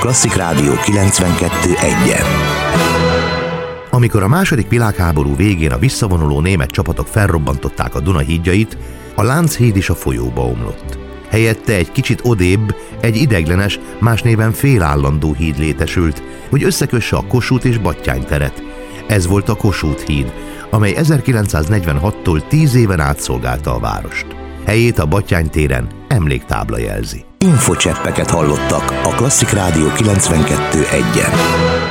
Klasszik Rádió 92.1-en. Amikor a második világháború végén a visszavonuló német csapatok felrobbantották a Duna hídjait, a Lánchíd is a folyóba omlott. Helyette egy kicsit odébb egy ideiglenes, más néven félállandó híd létesült, hogy összekösse a Kossuth és Batthyány teret. Ez volt a Kossuth híd, amely 1946-tól 10 éven át szolgálta a várost. Helyét a Batthyány téren emléktábla jelzi. Infocseppeket hallottak a Klasszik Rádió 92.1-en.